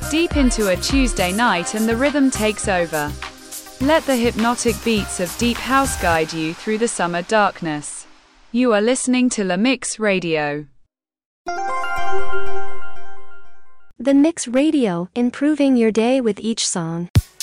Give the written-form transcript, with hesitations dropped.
deep into a Tuesday night and the rhythm takes over. Let the hypnotic beats of deep house guide you through the summer darkness. You are listening to La Mix Radio. The Mix Radio, improving your day with each song.